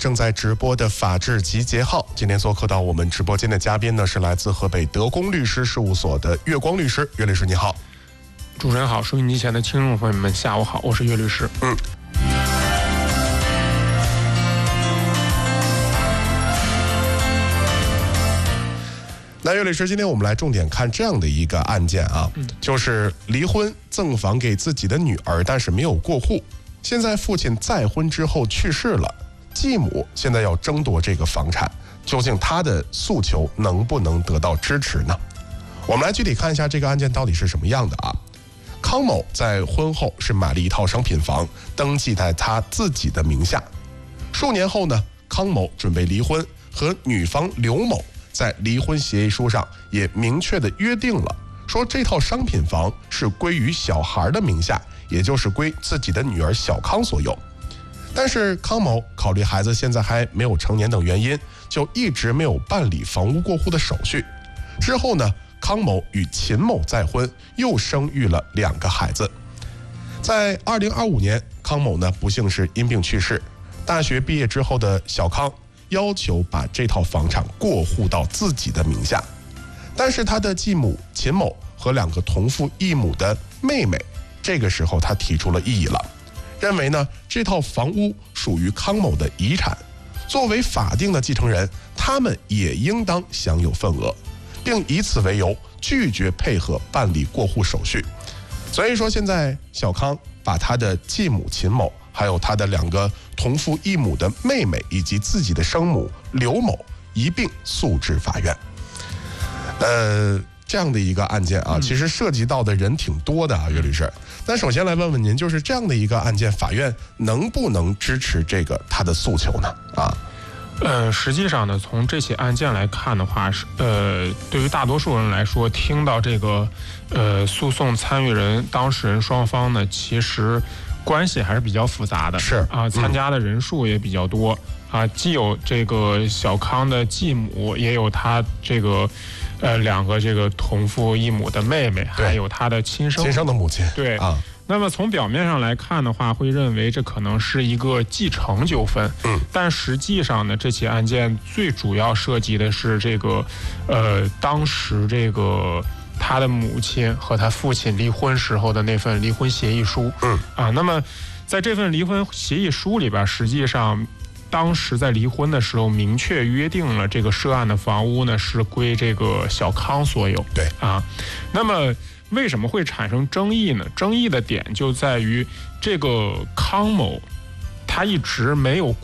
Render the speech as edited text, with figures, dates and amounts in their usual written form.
正在直播的法治集结号，今天做客到我们直播间的嘉宾呢是来自河北德公律师事务所的岳光律师。岳律师你好。 主持人好，收音机前的听众朋友们下午好，我是岳律师。 那岳律师，今天我们来重点看这样的一个案件啊，就是离婚赠房给自己的女儿，但是没有过户。现在父亲再婚之后去世了，继母现在要争夺这个房产，究竟他的诉求能不能得到支持呢？我们来具体看一下这个案件到底是什么样的啊。康某在婚后是买了一套商品房，登记在他自己的名下。数年后呢，康某准备离婚，和女方刘某在离婚协议书上也明确的约定了，说这套商品房是归于小孩的名下，也就是归自己的女儿小康所有。但是康某考虑孩子现在还没有成年等原因，就一直没有办理房屋过户的手续。之后呢，康某与秦某再婚，又生育了2个孩子。在2025年，康某呢不幸是因病去世。大学毕业之后的小康要求把这套房产过户到自己的名下，但是他的继母秦某和2个同父异母的妹妹，这个时候他提出了异议了，认为呢这套房屋属于康某的遗产，作为法定的继承人，他们也应当享有份额，并以此为由拒绝配合办理过户手续。所以说现在小康把他的继母秦某，还有他的2个同父异母的妹妹以及自己的生母刘某一并诉至法院。这样的一个案件啊，其实涉及到的人挺多的啊，岳律师。那首先来问问您，就是这样的一个案件，法院能不能支持这个他的诉求呢？ 实际上呢，从这起案件来看的话，对于大多数人来说，听到这个诉讼参与人、当事人双方呢，其实关系还是比较复杂的， 是啊， 参加的人数也比较多啊，既有这个小康的继母，也有他这个2个这个同父异母的妹妹，还有他的亲生的母亲， 对啊。那么从表面上来看的话，会认为这可能是一个继承纠纷，但实际上呢，这起案件最主要涉及的是这个当时这个他的母亲和他父亲离婚时候的那份离婚协议书，那么在这份离婚协议书里边，实际上当时在离婚的时候明确约定了这个涉案的房屋呢是归这个小康所有， 对啊。 那么为什么会产生争议呢？争议的点就在于这个康某他一直没有